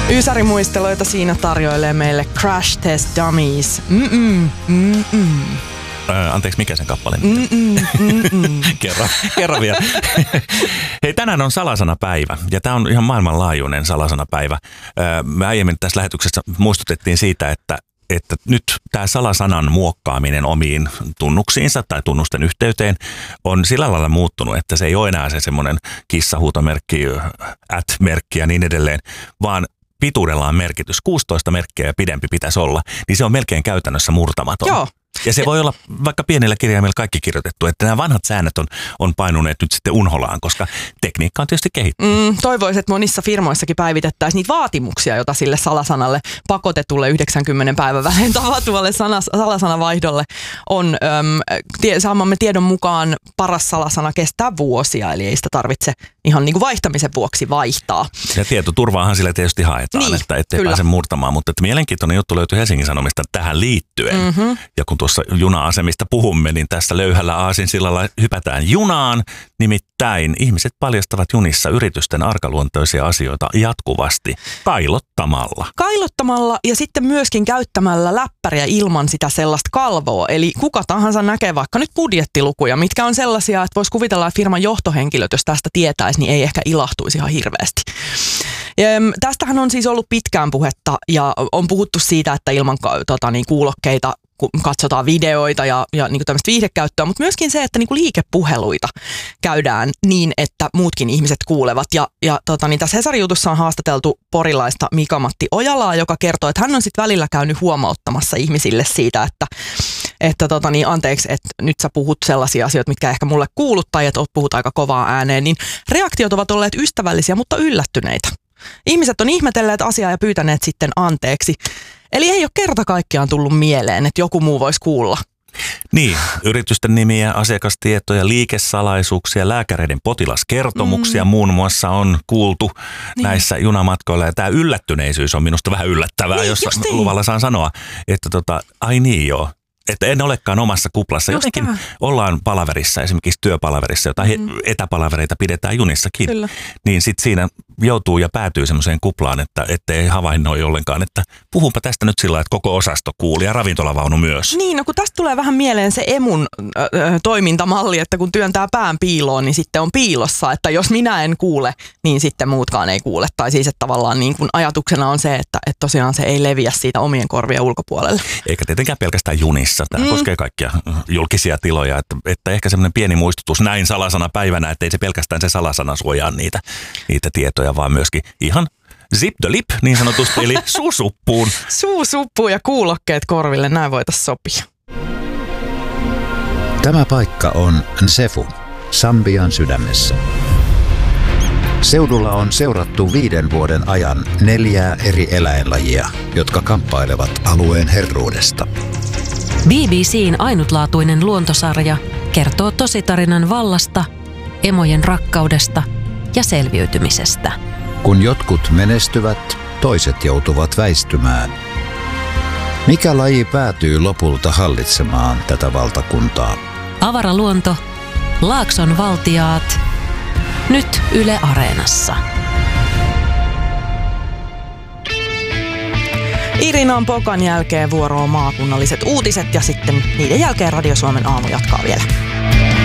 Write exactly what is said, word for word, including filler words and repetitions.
Ysärimuisteluita siinä tarjoilee meille Crash Test Dummies. Mm-mm, mm-mm. Äh, anteeksi, mikä sen kappale? Mm-mm, mm-mm. kerro, kerro vielä. Hei, tänään on salasanapäivä ja tämä on ihan maailmanlaajuinen salasanapäivä. Äh, me aiemmin tässä lähetyksessä muistutettiin siitä, että että nyt tämä salasanan muokkaaminen omiin tunnuksiinsa tai tunnusten yhteyteen on sillä lailla muuttunut, että se ei ole enää se semmoinen kissahuutomerkki, at-merkki ja niin edelleen, vaan pituudella on merkitys. kuusitoista merkkiä ja pidempi pitäisi olla, niin se on melkein käytännössä murtamaton. Joo. Ja se voi olla vaikka pienellä kirjaimella kaikki kirjoitettu, että nämä vanhat säännöt on, on painuneet nyt sitten unholaan, koska tekniikka on tietysti kehittynyt. Mm, toivoisin, että monissa firmoissakin päivitettäisiin niitä vaatimuksia, joita sille salasanalle pakotetulle yhdeksänkymmentä päivän välein tapahtuvalle salasanavaihdolle on. Öm, tie, saamamme tiedon mukaan paras salasana kestää vuosia, eli ei sitä tarvitse ihan niin kuin vaihtamisen vuoksi vaihtaa. Ja tietoturvaahan sillä tietysti haetaan, niin, että ettei kyllä pääse murtamaan, mutta että mielenkiintoinen juttu löytyy Helsingin Sanomista tähän liittyen. Mm-hmm. Ja kun tuossa juna-asemista puhumme, niin tässä löyhällä aasinsillalla hypätään junaan. Nimittäin ihmiset paljastavat junissa yritysten arkaluontoisia asioita jatkuvasti kailottamalla. Kailottamalla ja sitten myöskin käyttämällä läppäriä ilman sitä sellaista kalvoa. Eli kuka tahansa näkee vaikka nyt budjettilukuja, mitkä on sellaisia, että voisi kuvitella, että firman johtohenkilöt, jos tästä tietäisi, niin ei ehkä ilahtuisi ihan hirveästi. Ja tästähän on siis ollut pitkään puhetta ja on puhuttu siitä, että ilman tota, niin, kuulokkeita katsotaan videoita ja, ja niin kuin tämmöistä viihdekäyttöä, mutta myöskin se, että niin kuin liikepuheluita käydään niin, että muutkin ihmiset kuulevat. Ja, ja tota, niin tässä Hesarin jutussa on haastateltu porilaista Mika-Matti Ojalaa, joka kertoo, että hän on sitten välillä käynyt huomauttamassa ihmisille siitä, että, että tota, niin, anteeksi, että nyt sä puhut sellaisia asioita, mitkä ehkä mulle kuulut tai että puhut aika kovaa ääneen, niin reaktiot ovat olleet ystävällisiä, mutta yllättyneitä. Ihmiset on ihmetelleet asiaa ja pyytäneet sitten anteeksi. Eli ei ole kerta kaikkiaan tullut mieleen, että joku muu voisi kuulla. Niin, yritysten nimiä, asiakastietoja, liikesalaisuuksia, lääkäreiden potilaskertomuksia mm. muun muassa on kuultu niin näissä junamatkoilla. Ja tämä yllättyneisyys on minusta vähän yllättävää, niin, jos luvalla saan sanoa, että tota, ai niin joo. Että en olekaan omassa kuplassa. Just Jotenkin tämä. Ollaan palaverissa, esimerkiksi työpalaverissa, jotain mm. etäpalavereita pidetään junissakin. Kyllä. Niin sitten siinä joutuu ja päätyy semmoiseen kuplaan, että ettei havainnoi ollenkaan, että puhunpa tästä nyt sillä, että koko osasto kuuli ja ravintolavaunu myös. Niin, no kun tästä tulee vähän mieleen se emun äh, toimintamalli, että kun työntää pään piiloon, niin sitten on piilossa. Että jos minä en kuule, niin sitten muutkaan ei kuule. Tai siis, että tavallaan niin kun ajatuksena on se, että, että tosiaan se ei leviä siitä omien korvien ulkopuolelle. Eikä tietenkään pelkästään junissa. Tämä mm. koskee kaikkia julkisia tiloja, että, että ehkä semmoinen pieni muistutus näin salasana päivänä, että ei se pelkästään se salasana suojaa niitä, niitä tietoja, vaan myöskin ihan zip the lip niin sanotusti, eli suusuppuun. Suusuppuun ja kuulokkeet korville, näin voitaisiin sopia. Tämä paikka on Nsefu, Sambian sydämessä. Seudulla on seurattu viiden vuoden ajan neljää eri eläinlajia, jotka kamppailevat alueen herruudesta. B B C:n ainutlaatuinen luontosarja kertoo tositarinan vallasta, emojen rakkaudesta ja selviytymisestä. Kun jotkut menestyvät, toiset joutuvat väistymään. Mikä laji päätyy lopulta hallitsemaan tätä valtakuntaa? Avaraluonto, Laakson valtiaat, nyt Yle Areenassa. Irinan Pokan jälkeen vuoroon maakunnalliset uutiset ja sitten niiden jälkeen Radio Suomen aamu jatkaa vielä.